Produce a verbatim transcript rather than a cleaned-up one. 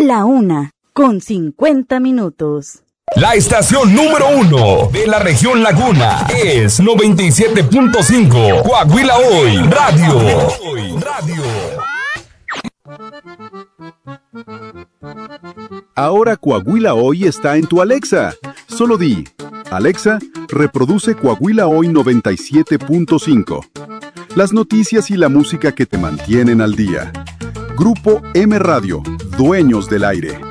La una, con cincuenta minutos. La estación número uno de la región Laguna es noventa y siete punto cinco Coahuila Hoy Radio. Radio. Ahora Coahuila Hoy está en tu Alexa. Solo di, Alexa, reproduce Coahuila Hoy noventa y siete punto cinco. Las noticias y la música que te mantienen al día. Grupo M Radio, dueños del aire.